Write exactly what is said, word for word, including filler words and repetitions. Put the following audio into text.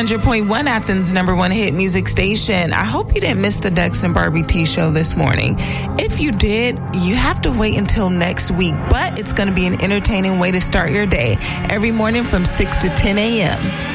hundred point one, Athens' number one hit music station. I hope you didn't miss the Dex and Barbie T show this morning. If you did, you have to wait until next week, but it's going to be an entertaining way to start your day every morning from six to ten a.m.